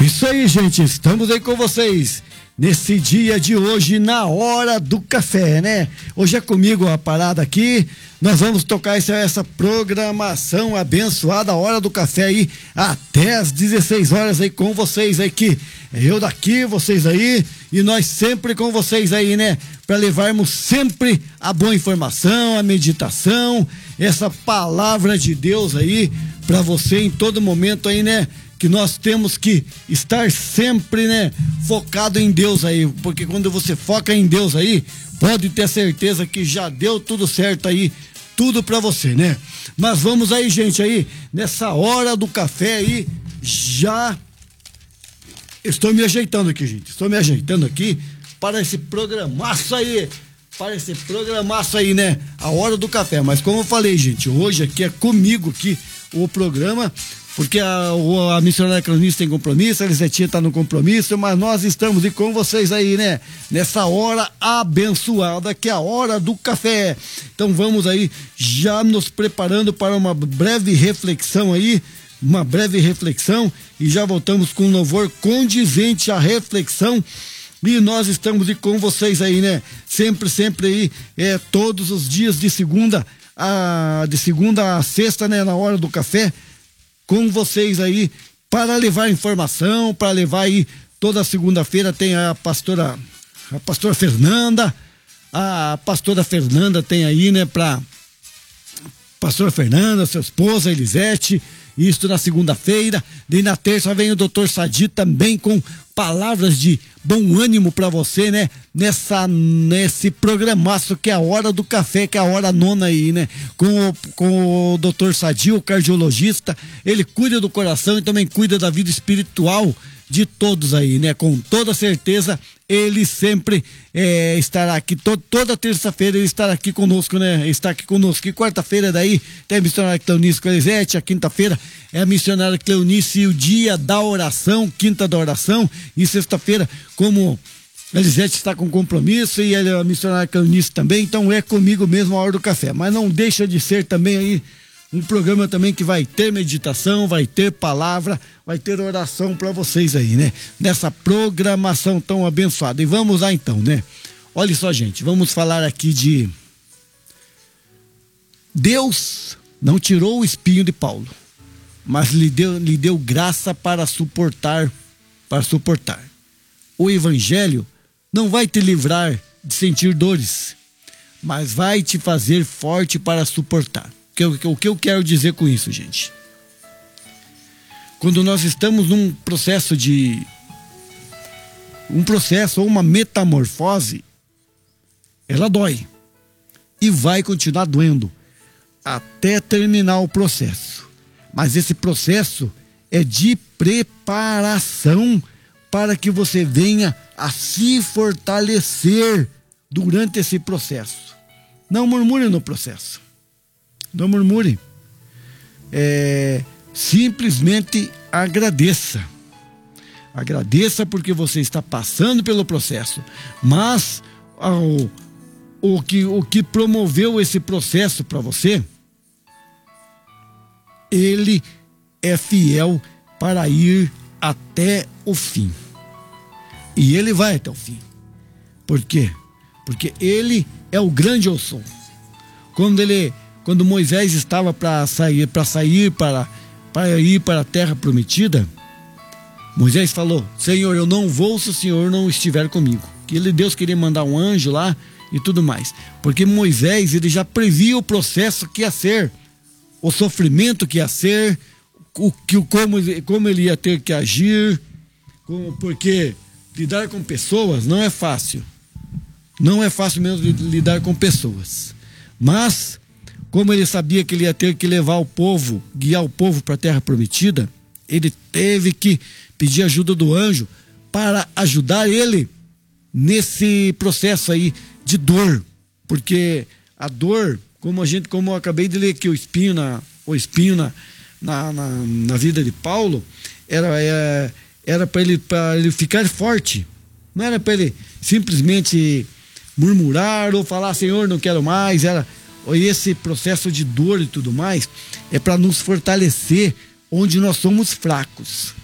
Isso aí, gente, estamos aí com vocês nesse dia de hoje, na hora do café, né? Hoje é comigo a parada aqui, nós vamos tocar essa programação abençoada, a hora do café aí, até às 16 horas aí com vocês aí, que eu daqui, vocês aí, e nós sempre com vocês aí, né? Para levarmos sempre a boa informação, a meditação, essa palavra de Deus aí, para você em todo momento aí, né? Que nós temos que estar sempre, né, focado em Deus aí, porque quando você foca em Deus aí, pode ter certeza que já deu tudo certo aí, tudo pra você, né? Mas vamos aí, gente, aí, nessa hora do café aí, já estou me ajeitando aqui, gente, para esse programaço aí, né, a hora do café. Mas como eu falei, gente, hoje aqui é comigo aqui o programa, porque a missionária cronista tem compromisso, a Elisetinha tá no compromisso, mas nós estamos com vocês aí, né? Nessa hora abençoada, que é a hora do café. Então vamos aí, já nos preparando para uma breve reflexão aí, e já voltamos com um louvor condizente à reflexão. E nós estamos com vocês aí, né? Sempre aí, todos os dias de segunda a sexta, né? Na hora do café, com vocês aí, para levar informação, para levar aí, toda segunda-feira tem a pastora Fernanda, tem aí, né, pastora Fernanda, sua esposa Elisete, isso na segunda-feira. E na terça vem o doutor Sadi também com palavras de bom ânimo para você, né? Nesse programaço que é a hora do café, que é a hora nona aí, né? Com o doutor Sadi, o cardiologista, ele cuida do coração e também cuida da vida espiritual de todos aí, né? Com toda certeza, ele sempre estará aqui, toda terça-feira ele estará aqui conosco, né? Está aqui conosco. E quarta-feira daí tem a missionária Cleonice com a Elisete, a quinta-feira é a missionária Cleonice e o dia da oração, quinta da oração, e sexta-feira, como a Elisete está com compromisso e a missionária Cleonice também, então é comigo mesmo a hora do café. Mas não deixa de ser também aí um programa também que vai ter meditação, vai ter palavra, vai ter oração para vocês aí, né? Nessa programação tão abençoada. E vamos lá então, né? Olha só, gente, vamos falar aqui de Deus não tirou o espinho de Paulo, mas lhe deu graça para suportar. O evangelho não vai te livrar de sentir dores, mas vai te fazer forte para suportar. O que eu quero dizer com isso, gente? Quando nós estamos num processo ou uma metamorfose, ela dói e vai continuar doendo até terminar o processo. Mas esse processo é de preparação para que você venha a se fortalecer durante esse processo. Não murmure no processo. Não murmure. Simplesmente agradeça. Agradeça porque você está passando pelo processo. Mas o que promoveu esse processo para você, ele é fiel para ir até o fim. E ele vai até o fim. Por quê? Porque ele é o grande eu sou. Quando Moisés estava para ir para a terra prometida, Moisés falou: Senhor, eu não vou se o Senhor não estiver comigo. Deus queria mandar um anjo lá e tudo mais. Porque Moisés, ele já previa o processo que ia ser, o sofrimento que ia ser, como ele ia ter que agir, porque lidar com pessoas não é fácil. Não é fácil mesmo lidar com pessoas. Mas como ele sabia que ele ia ter que levar o povo, guiar o povo para a terra prometida, ele teve que pedir ajuda do anjo para ajudar ele nesse processo aí de dor. Porque a dor, como eu acabei de ler aqui, o espinho na vida de Paulo, era para ele ficar forte. Não era para ele simplesmente murmurar ou falar: Senhor, não quero mais. Esse processo de dor e tudo mais é para nos fortalecer onde nós somos fracos.